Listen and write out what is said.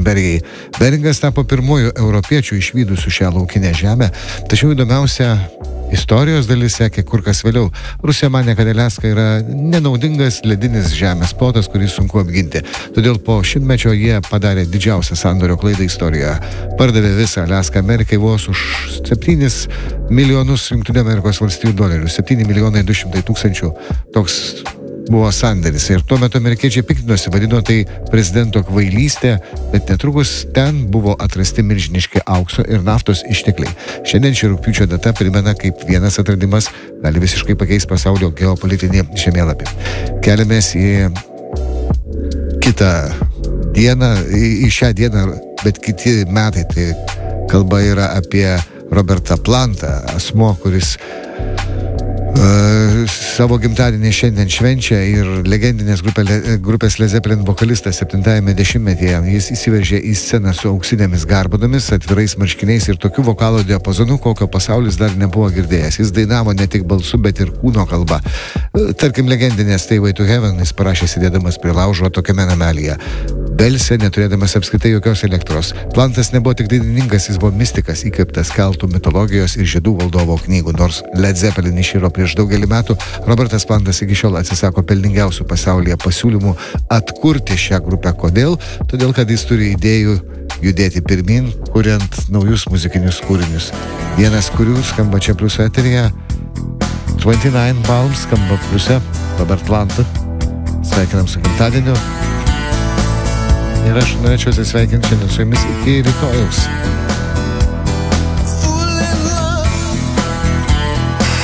imperijai. Beringas tapo pirmuoju europiečiu išvydusiu šią laukinę žemę, tačiau įdomiausia istorijos dalis sekė kur kas vėliau. Rusija manė, kad Aliaska yra nenaudingas ledinis žemės plotas, kurį sunku apginti. Todėl po šimtmečio jie padarė didžiausią sandorio klaidą istorijoje. Pardavė visą Aliaską Amerikai vos už 7 milijonus Jungtinių Amerikos valstijų dolerių. 7 milijonai 200 tūkstančių. Toks buvo sanderis. Ir tuo metu amerikiečiai piktinosi, vadino tai prezidento kvailystė, bet netrukus ten buvo atrasti milžiniški aukso ir naftos ištekliai. Šiandien ši rugpjūčio data primena, kaip vienas atradimas gali visiškai pakeisti pasaulio geopolitinį žemėlapį. Keliamės į kitą dieną, į šią dieną, bet kiti metai. Tai kalba yra apie Robertą Plantą, asmo, kuris savo gimtadienį šiandien švenčia ir legendinės grupės Led Zeppelin vokalistas 70-ame dešimtmetyje. Jis įsiveržė į sceną su auksinėmis garbadomis, atvirais marškiniais ir tokiu vokalo diapazonu, kokio pasaulis dar nebuvo girdėjęs. Jis dainavo ne tik balsu, bet ir kūno kalba. Tarkim, legendinės Stairway to Heaven jis parašė sėdėdamas prie laužo tokiame namelyje. Belsė, neturėdamas apskritai jokios elektros. Plantas nebuvo tik dainininkas, jis buvo mistikas, įkvėptas keltų mitologijos ir žiedų valdovo knygų. Nors Led Zeppelin iširo prieš daugelį metų, Robertas Plantas iki šiol atsisako pelningiausių pasaulyje pasiūlymų atkurti šią grupę. Kodėl? Todėl, kad jis turi idėjų judėti pirmin, kuriant naujus muzikinius kūrinius. Vienas kurių skamba čia Pliuso eteryje. 29 Palms skamba Pliuse. Robert Plantą. Sveikinam su gimtadieniu. Ir aš norėčiau atsisveikinti šiandien su jumis iki rytojaus.